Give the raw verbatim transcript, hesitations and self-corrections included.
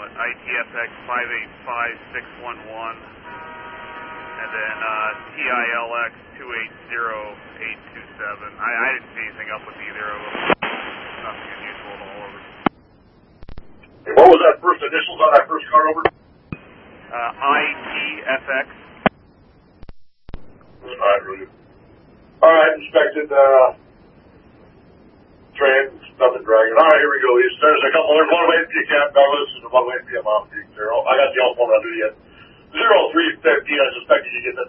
it. I T F X five eight five six one one, and then uh, T I L X two eight zero eight two seven. I, I didn't see anything up with either of them. Nothing unusual at all over. Hey, what was that first initials on that first card over? Uh, I T F X. Alright, really. Alright, inspected, uh, train, nothing dragging. Alright, here we go. There's a couple, there's one waiting for you, Cap Douglas, and one waiting for you, Mom Peak Zero. I got the old one under yet. Zero three fifty, I suspected you get